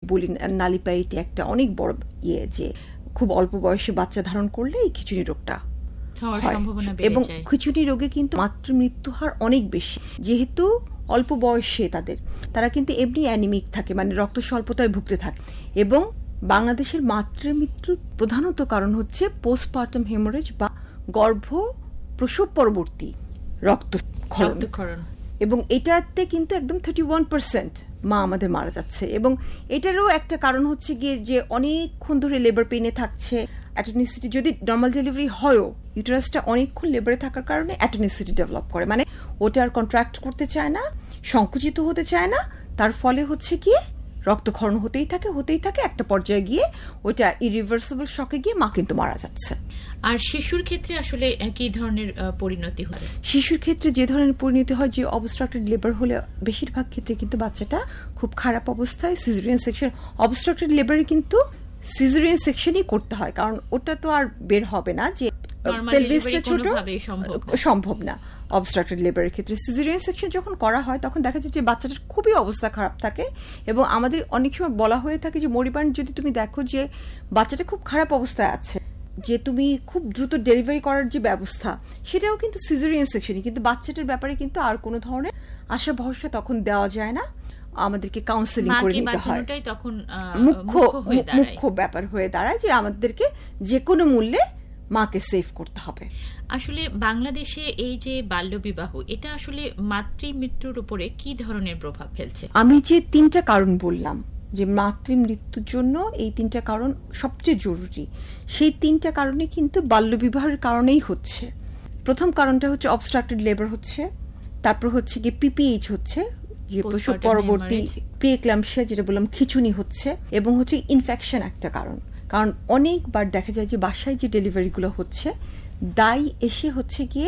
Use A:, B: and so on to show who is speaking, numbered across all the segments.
A: বলি নালিপাইটি একটা অনেক বড় যে খুব অল্প বয়সে বাচ্চা ধারণ করলে এই খিচুনি রোগটা এবং খিচুনি রোগে কিন্তু মাতৃমৃত্যু হার অনেক বেশি, যেহেতু অল্প বয়সে তারা কিন্তু এমনি অ্যানিমিক থাকে, মানে রক্ত স্বল্পতায় ভুগতে থাকে। এবং বাংলাদেশের মাতৃমৃত্যুর প্রধানত কারণ হচ্ছে পোস্টপার্টাম হেমোরেজ বা গর্ভ প্রসব পরবর্তী রক্তক্ষরণ, এবং এটাতে কিন্তু একদম 31% মা আমাদের মারা যাচ্ছে। এবং এটারও একটা কারণ হচ্ছে গিয়ে যে অনেকক্ষণ ধরে লেবার পেইনে থাকছে, অ্যাটনিসিটি, যদি নর্মাল ডেলিভারি হয়ও ইউটারাসটা অনেকক্ষণ লেবারে থাকার কারণে অ্যাটনিসিটি ডেভেলপ করে, মানে ওটা আর কন্ট্রাক্ট করতে চায় না, সংকুচিত হতে চায় না, তার ফলে হচ্ছে গিয়ে রক্তক্ষরণ হতেই থাকে, একটা পর্যায়ে গিয়ে ওইটা ইরিভার্সিবল শকে গিয়ে মা কিন্তু মারা যাচ্ছে।
B: আর শিশুর ক্ষেত্রে আসলে কি ধরনের পরিণতি হয়?
A: শিশুর ক্ষেত্রে যে ধরনের পরিণতি হয়, যে অবস্ট্রাক্টেড লেবার হলে বেশিরভাগ ক্ষেত্রে কিন্তু বাচ্চাটা খুব খারাপ অবস্থায় সিজারিয়ান সেকশন, অবস্ট্রাক্টেড লেবারে কিন্তু সিজারিয়ান সেকশনই করতে হয়, কারণ ওটা তো আর বের হবে না, যে পেলভিসটা ছোট, সম্ভব না। অবস্ট্রাক্টেড লেবারের ক্ষেত্রে সিজারিয়ান সেকশন যখন করা হয় তখন দেখা যায় যে বাচ্চাটার খুবই অবস্থা খারাপ থাকে, এবং আমাদের অনেক সময় বলা হয়ে থাকে যে মরিবান, যদি তুমি দেখো যে বাচ্চাটা খুব খারাপ অবস্থায় আছে, যে তুমি খুব দ্রুত ডেলিভারি করার যে ব্যবস্থা সেটাও কিন্তু সিজারিয়ান সেকশনই, কিন্তু বাচ্চাটার ব্যাপারে কিন্তু আর কোনো ধরনের আশা ভরসা তখন দেওয়া যায় না, আমাদেরকে কাউন্সেলিং করে নিতে হয়।
B: তখন
A: মুখ্য ব্যাপার হয়ে দাঁড়ায় যে আমাদেরকে যে কোনো মূল্যে মাকে সেভ করতে হবে।
B: আসলে বাংলাদেশে এই যে বাল্যবিবাহ, এটা আসলে মাতৃমৃত্যুর উপরে কি ধরনের প্রভাব ফেলছে?
A: আমি যে 3টা কারণ বললাম যে মাতৃমৃত্যুর জন্য এই 3টা কারণ সবচেয়ে জরুরি, সেই 3টা কারণে কিন্তু বাল্যবিবাহের কারণেই হচ্ছে। প্রথম কারণটা হচ্ছে অবস্ট্রাক্টেড লেবার হচ্ছে, তারপর হচ্ছে কি পিপিএইচ হচ্ছে, যে প্রসব পরবর্তী প্রিএক্লাম্পসিয়া যেটা বললাম খিচুনি হচ্ছে, এবং হচ্ছে ইনফেকশন একটা কারণ। কারণ অনেকবার দেখা যায় যে বাসায় যে ডেলিভারিগুলো হচ্ছে, দাই এসে হচ্ছে গিয়ে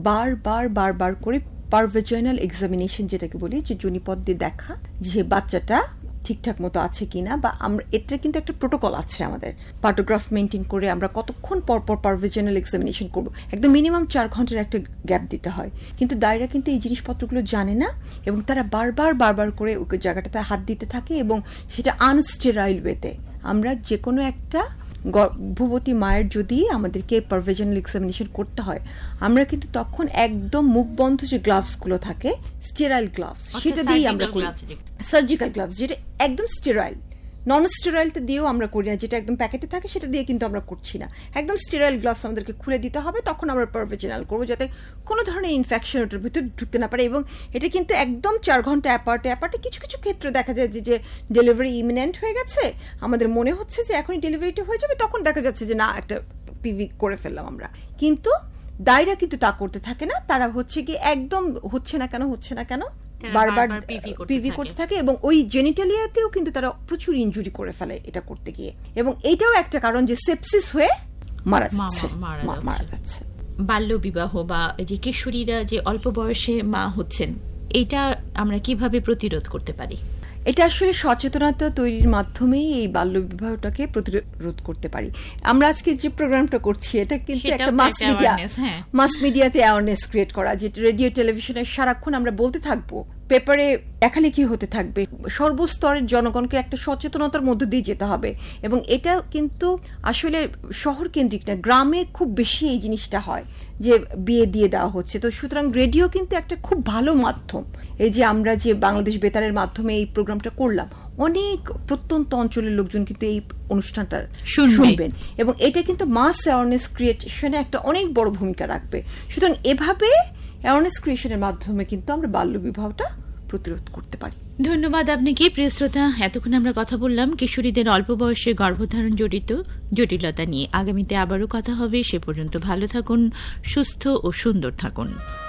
A: বারবার করে পারভেজাইনাল এক্সামিনেশন যেটাকে বলি, যে যোনিপথ দিয়ে দেখা যে বাচ্চাটা ঠিকঠাক মতো আছে কিনা, বা আমরা এটা কিন্তু একটা প্রোটোকল আছে আমাদের, পার্টোগ্রাফ মেনটেন করে আমরা কতক্ষণ পর পারভেজাইনাল এক্সামিনেশন করব, একদম মিনিমাম 4 ঘন্টার একটা গ্যাপ দিতে হয়। কিন্তু দায়রা কিন্তু এই জিনিসপত্রগুলো জানে না, এবং তারা বারবার করে ওই জায়গাটাতে হাত দিতে থাকে, এবং সেটা আনস্টেরাইল ওয়েতে। আমরা যে কোনো একটা গর্ভবতী মায়ের যদি আমাদেরকে পারভেজাইনাল এক্সামিনেশন করতে হয়, আমরা কিন্তু তখন একদম মুখ বন্ধ যে গ্লাভস গুলো থাকে, স্টেরাইল গ্লাভস, সেটা দিয়েই আমরা করি, সার্জিক্যাল গ্লাভস যেটা একদম স্টেরাইল। নন স্টেরাইলটা দিয়েও আমরা করি না, যেটা একদম প্যাকেটে থাকে সেটা দিয়ে কিন্তু আমরা করছি না, একদম স্টেরাইল গ্লাভস আমাদেরকে খুলে দিতে হবে, তখন আমরা পারভেজাইনাল করবো, যাতে কোনো ধরনের ইনফেকশন ওটার ভিতরে ঢুকতে না পারে। এবং এটা কিন্তু একদম 4 ঘন্টা অ্যাপার্টে কিছু ক্ষেত্রে দেখা যায় যে ডেলিভারি ইমিনেন্ট হয়ে গেছে, আমাদের মনে হচ্ছে যে এখনই ডেলিভারিটা হয়ে যাবে, তখন দেখা যাচ্ছে যে না, একটা পিভি করে ফেললাম আমরা, কিন্তু দায়রা কিন্তু তা করতে থাকে না, তারা হচ্ছে কি একদম হচ্ছে না কেন বারবার পিভি করতে থাকে, এবং ওই জেনিটালিয়াতেও কিন্তু তারা প্রচুর ইনজুরি করে ফেলে এটা করতে গিয়ে, এবং এটাও একটা কারণ যে সেপসিস হয়ে মারা যাচ্ছে।
B: বাল্যবিবাহ বা যে কিশোরীরা যে অল্প বয়সে মা হচ্ছেন, এটা আমরা কিভাবে প্রতিরোধ করতে পারি?
A: এটা আসলে সচেতনতা তৈরির মাধ্যমেই এই বাল্যবিবাহটাকে প্রতিরোধ করতে পারি। আমরা আজকে যে প্রোগ্রামটা করছি এটা কিন্তু একটা মাস মিডিয়াতে অ্যাওয়ারনেস ক্রিয়েট করা, যেটা রেডিও টেলিভিশনে সারাক্ষণ আমরা বলতে থাকবো, পেপারে লেখালেখি হতে থাকবে, সর্বস্তরের জনগণকে একটা সচেতনতার মধ্যে দিয়ে যেতে হবে। এবং এটা কিন্তু আসলে শহর কেন্দ্রিক না, গ্রামে খুব বেশি এই জিনিসটা হয় যে বিয়ে দিয়ে দেওয়া হচ্ছে। তো সুতরাং রেডিও কিন্তু একটা খুব ভালো মাধ্যম। এই যে আমরা যে বাংলাদেশ বেতারের মাধ্যমে এই প্রোগ্রামটা করলাম, অনেক প্রত্যন্ত অঞ্চলের লোকজন কিন্তু এই অনুষ্ঠানটা শুনবেন, এবং এটা কিন্তু মাস অ্যাওয়ারনেস ক্রিয়েশনে একটা অনেক বড় ভূমিকা রাখবে। সুতরাং এভাবে অ্যাওয়ারনেস ক্রিয়েশনের মাধ্যমে কিন্তু আমরা বাল্যবিবাহটা প্রতিরোধ করতে পারি।
B: ধন্যবাদ আপনাকে প্রিয় শ্রোতা। এতক্ষণ আমরা কথা বললাম কিশোরীদের অল্প বয়সে গর্ভধারণ জড়িত জটিলতা নিয়ে। আগামীতে আবারও কথা হবে, সে পর্যন্ত ভালো থাকুন, সুস্থ ও সুন্দর থাকুন।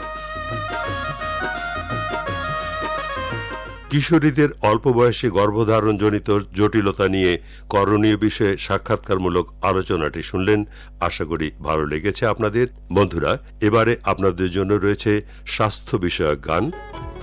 C: কিশোরীদের অল্প বয়সে গর্ভধারণজনিত জটিলতা নিয়ে করণীয় বিষয়ে সাক্ষাৎকারমূলক আলোচনাটি শুনলেন। আশা করি ভালো লেগেছে আপনাদের। বন্ধুরা, এবারে আপনাদের জন্য রয়েছে স্বাস্থ্য বিষয়ক গান।